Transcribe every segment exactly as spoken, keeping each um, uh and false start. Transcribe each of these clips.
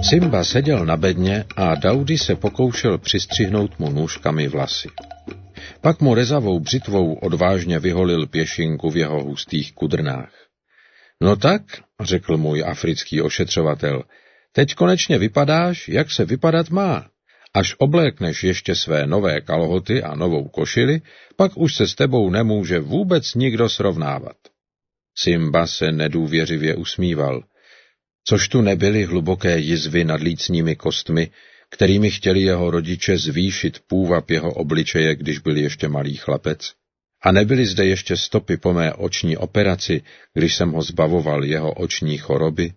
Simba seděl na bedně a Daudy se pokoušel přistřihnout mu nůžkami vlasy. Pak mu rezavou břitvou odvážně vyholil pěšinku v jeho hustých kudrnách. No tak, řekl můj africký ošetřovatel, teď konečně vypadáš, jak se vypadat má. Až oblékneš ještě své nové kalhoty a novou košili, pak už se s tebou nemůže vůbec nikdo srovnávat. Simba se nedůvěřivě usmíval. Což tu nebyly hluboké jizvy nad lícními kostmi, kterými chtěli jeho rodiče zvýšit půvab jeho obličeje, když byl ještě malý chlapec? A nebyly zde ještě stopy po mé oční operaci, když jsem ho zbavoval jeho oční choroby?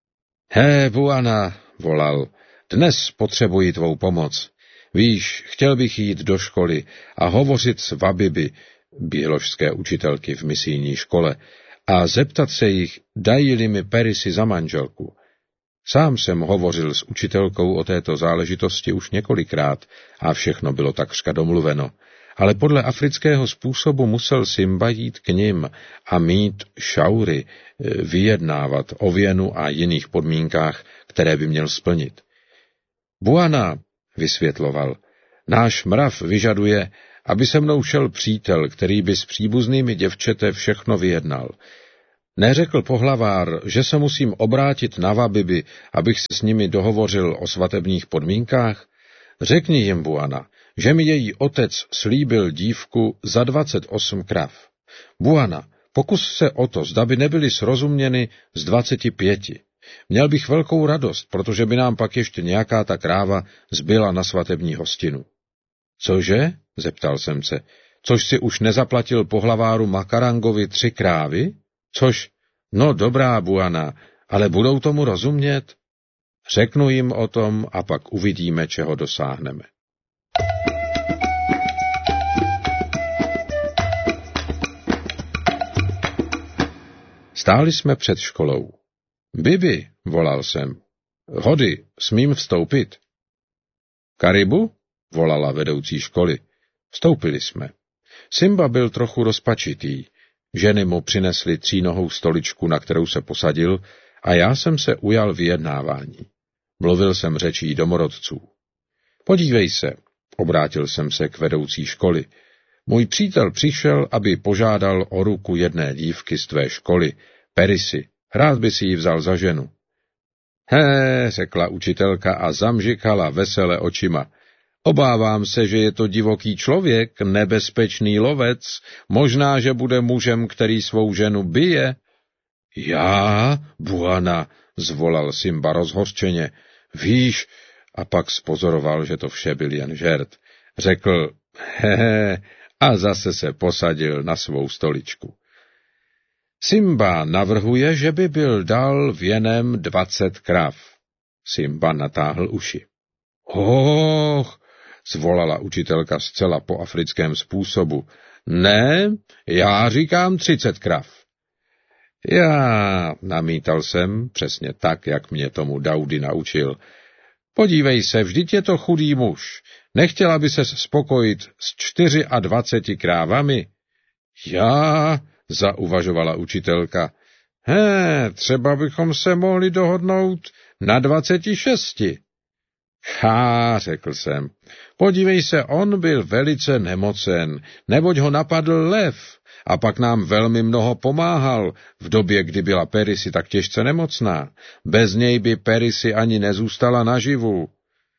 Hé, Buana, volal, dnes potřebuji tvou pomoc. Víš, chtěl bych jít do školy a hovořit s Wabibi, běložské učitelky v misijní škole, a zeptat se jich, dají-li mi Perisy za manželku. Sám jsem hovořil s učitelkou o této záležitosti už několikrát a všechno bylo takřka domluveno, ale podle afrického způsobu musel Simba jít k nim a mít šaury, vyjednávat o věnu a jiných podmínkách, které by měl splnit. Buana, vysvětloval, náš mrav vyžaduje, aby se mnou šel přítel, který by s příbuznými děvčete všechno vyjednal. Neřekl pohlavár, že se musím obrátit na Wabibi, abych se s nimi dohovořil o svatebních podmínkách? Řekni jim, Buana, že mi její otec slíbil dívku za dvacet osm krav. Buana, pokus se o to, zda by nebyly srozuměny z dvaceti pěti. Měl bych velkou radost, protože by nám pak ještě nějaká ta kráva zbyla na svatební hostinu. Cože? Zeptal jsem se. Což si už nezaplatil pohlaváru Makarangovi tři krávy? Což? No dobrá, Buana, ale budou tomu rozumět? Řeknu jim o tom a pak uvidíme, čeho dosáhneme. Stáli jsme před školou. Bibi, volal jsem. Hody, smím vstoupit? Karibu, volala vedoucí školy. Vstoupili jsme. Simba byl trochu rozpačitý. Ženy mu přinesly třínohou stoličku, na kterou se posadil, a já jsem se ujal vyjednávání. Mluvil jsem řečí domorodců. Podívej se, obrátil jsem se k vedoucí školy. Můj přítel přišel, aby požádal o ruku jedné dívky z tvé školy, Perisy. Rád by si ji vzal za ženu. Hé, řekla učitelka a zamžikala vesele očima. Obávám se, že je to divoký člověk, nebezpečný lovec, možná, že bude mužem, který svou ženu bije. Já, Buana, zvolal Simba rozhořčeně, víš, a pak spozoroval, že to vše byl jen žert. Řekl, hehe, a zase se posadil na svou stoličku. Simba navrhuje, že by byl dal věnem dvacet krav. Simba natáhl uši. Och, zvolala učitelka zcela po africkém způsobu. Ne, já říkám třicet krav. Já, namítal jsem, přesně tak, jak mě tomu Daudy naučil. Podívej se, vždyť je to chudý muž. Nechtěla by se spokojit s čtyři a dvaceti krávami? Já, zauvažovala učitelka. Hé, třeba bychom se mohli dohodnout na dvaceti šesti. Chá, řekl jsem, podívej se, on byl velice nemocen, neboť ho napadl lev, a pak nám velmi mnoho pomáhal v době, kdy byla Perisy tak těžce nemocná. Bez něj by Perisy ani nezůstala naživu.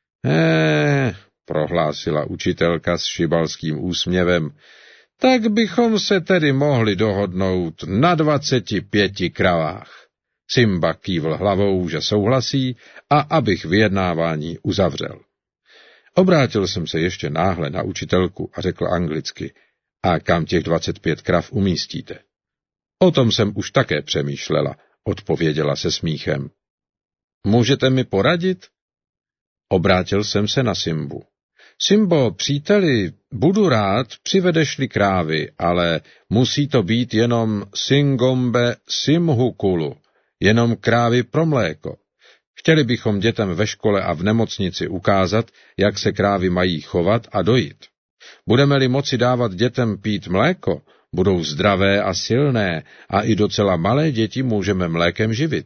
Hé, prohlásila učitelka s šibalským úsměvem, tak bychom se tedy mohli dohodnout na dvaceti pěti kravách. Simba kývl hlavou, že souhlasí, a abych vyjednávání uzavřel. Obrátil jsem se ještě náhle na učitelku a řekl anglicky, a kam těch dvacet pět krav umístíte? O tom jsem už také přemýšlela, odpověděla se smíchem. Můžete mi poradit? Obrátil jsem se na Simbu. Simbo, příteli, budu rád, přivedeš-li krávy, ale musí to být jenom Singombe Simhukulu, jenom krávy pro mléko. Chtěli bychom dětem ve škole a v nemocnici ukázat, jak se krávy mají chovat a dojít. Budeme-li moci dávat dětem pít mléko, budou zdravé a silné a i docela malé děti můžeme mlékem živit.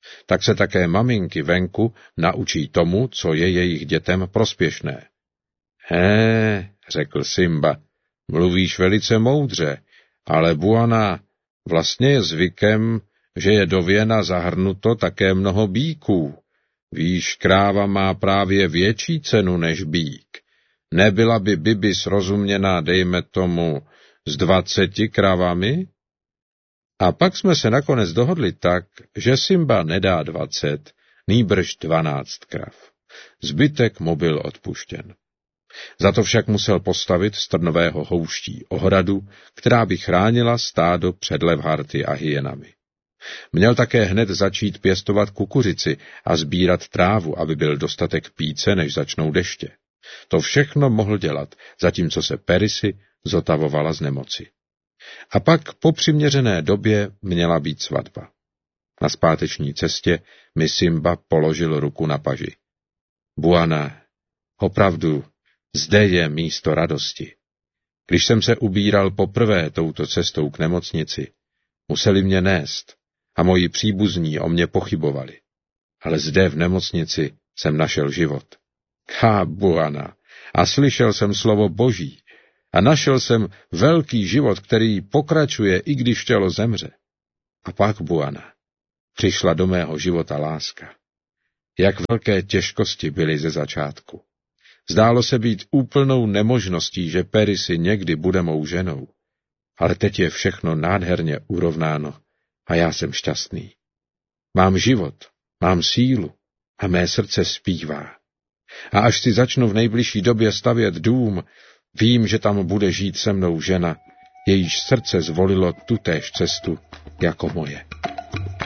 tak se také maminky venku naučí tomu, co je jejich dětem prospěšné. Hé, řekl Simba, mluvíš velice moudře, ale Buana, vlastně je zvykem, že je do věna zahrnuto také mnoho býků. Víš, kráva má právě větší cenu než býk. Nebyla by Bibi srozuměná, dejme tomu, s dvaceti kravami? A pak jsme se nakonec dohodli tak, že Simba nedá dvacet, nýbrž dvanáct krav. Zbytek mu byl odpuštěn. Za to však musel postavit z trnového houští ohradu, která by chránila stádo před levharty a hyenami. Měl také hned začít pěstovat kukuřici a sbírat trávu, aby byl dostatek píce, než začnou deště. To všechno mohl dělat, zatímco se Perisy zotavovala z nemoci. A pak po přiměřené době měla být svatba. Na zpáteční cestě mi Simba položil ruku na paži. Buana, opravdu, zde je místo radosti. Když jsem se ubíral poprvé touto cestou k nemocnici, museli mě nést a moji příbuzní o mě pochybovali. Ale zde v nemocnici jsem našel život. Ha, Buana, a slyšel jsem slovo Boží a našel jsem velký život, který pokračuje, i když tělo zemře. A pak, Buana, přišla do mého života láska. Jak velké těžkosti byly ze začátku. Zdálo se být úplnou nemožností, že Perisy někdy bude mou ženou. Ale teď je všechno nádherně urovnáno a já jsem šťastný. Mám život, mám sílu a mé srdce zpívá. A až si začnu v nejbližší době stavět dům, vím, že tam bude žít se mnou žena, jejíž srdce zvolilo tutéž cestu jako moje.